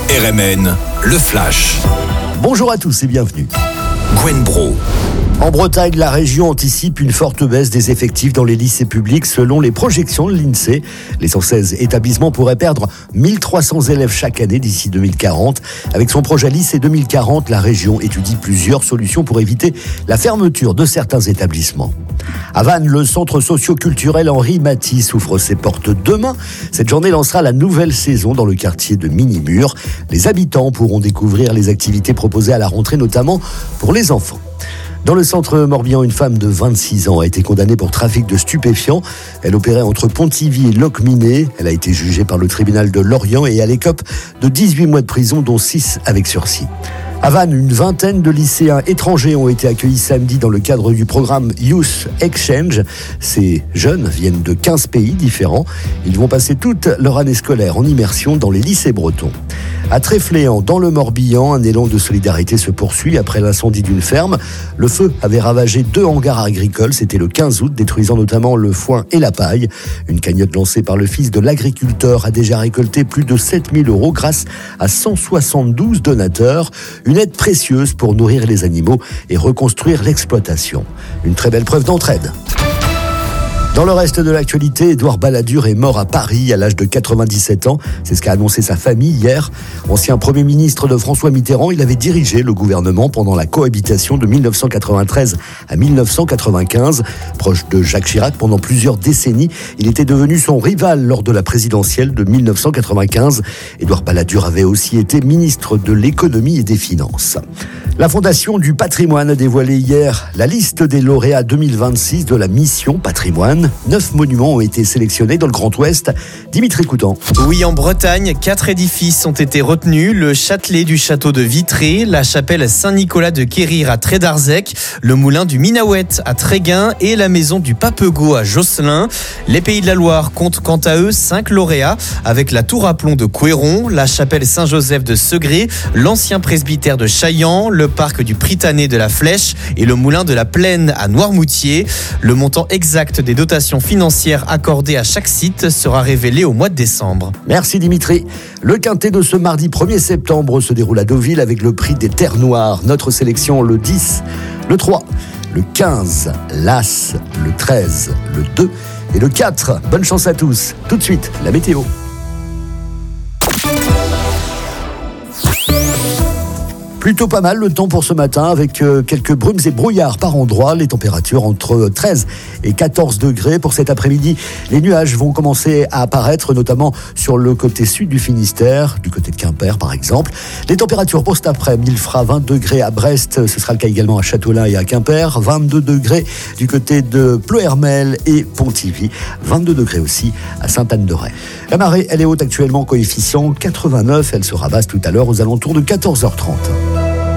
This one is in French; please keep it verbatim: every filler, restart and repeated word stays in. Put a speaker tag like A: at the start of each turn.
A: R M N, le Flash.
B: Bonjour à tous et bienvenue.
A: Gwen Bro.
B: En Bretagne, la région anticipe une forte baisse des effectifs dans les lycées publics selon les projections de l'INSEE. Les cent seize établissements pourraient perdre mille trois cents élèves chaque année d'ici deux mille quarante. Avec son projet Lycée deux mille quarante, la région étudie plusieurs solutions pour éviter la fermeture de certains établissements. À Vannes, le centre socio-culturel Henri Matisse ouvre ses portes demain. Cette journée lancera la nouvelle saison dans le quartier de Minimur. Les habitants pourront découvrir les activités proposées à la rentrée, notamment pour les enfants. Dans le centre Morbihan, une femme de vingt-six ans a été condamnée pour trafic de stupéfiants. Elle opérait entre Pontivy et Locminé. Elle a été jugée par le tribunal de Lorient et elle écope de dix-huit mois de prison, dont six avec sursis. À Vannes, une vingtaine de lycéens étrangers ont été accueillis samedi dans le cadre du programme Youth Exchange. Ces jeunes viennent de quinze pays différents. Ils vont passer toute leur année scolaire en immersion dans les lycées bretons. À Tréfléan, dans le Morbihan, un élan de solidarité se poursuit après l'incendie d'une ferme. Le feu avait ravagé deux hangars agricoles, c'était le quinze août, détruisant notamment le foin et la paille. Une cagnotte lancée par le fils de l'agriculteur a déjà récolté plus de sept mille euros grâce à cent soixante-douze donateurs. Une aide précieuse pour nourrir les animaux et reconstruire l'exploitation. Une très belle preuve d'entraide. Dans le reste de l'actualité, Édouard Balladur est mort à Paris à l'âge de quatre-vingt-dix-sept ans. C'est ce qu'a annoncé sa famille hier. Ancien Premier ministre de François Mitterrand, il avait dirigé le gouvernement pendant la cohabitation de mille neuf cent quatre-vingt-treize à mille neuf cent quatre-vingt-quinze. Proche de Jacques Chirac pendant plusieurs décennies, il était devenu son rival lors de la présidentielle de mille neuf cent quatre-vingt-quinze. Édouard Balladur avait aussi été ministre de l'économie et des finances. La Fondation du patrimoine a dévoilé hier la liste des lauréats deux mille vingt-six de la mission patrimoine. Neuf monuments ont été sélectionnés dans le Grand Ouest. Dimitri Coutan.
C: Oui, en Bretagne, quatre édifices ont été retenus. Le Châtelet du château de Vitré, la chapelle Saint-Nicolas de Quérir à Trédarzec, le moulin du Minahouette à Tréguin et la maison du Papegaut à Josselin. Les Pays de la Loire comptent quant à eux cinq lauréats avec la tour à plomb de Couéron, la chapelle Saint-Joseph de Segré, l'ancien presbytère de Chaillan, le parc du Pritané de la Flèche et le moulin de la Plaine à Noirmoutier. Le montant exact des dotations financières accordées à chaque site sera révélé au mois de décembre.
B: Merci Dimitri. Le quintet de ce mardi premier septembre se déroule à Deauville avec le prix des Terres Noires. Notre sélection, le dix, le trois, le quinze, l'As, le treize, le deux et le quatre. Bonne chance à tous. Tout de suite, la météo. Plutôt pas mal le temps pour ce matin avec euh, quelques brumes et brouillards par endroits. Les températures entre treize et quatorze degrés. Pour cet après-midi, les nuages vont commencer à apparaître, notamment sur le côté sud du Finistère, du côté de Quimper par exemple. Les températures pour cet après-midi, il fera vingt degrés à Brest, ce sera le cas également à Châteaulin et à Quimper. vingt-deux degrés du côté de Ploërmel et Pontivy. vingt-deux degrés aussi à Sainte-Anne-de-Ray. La marée, elle est haute actuellement, coefficient quatre-vingt-neuf. Elle sera basse tout à l'heure aux alentours de quatorze heures trente.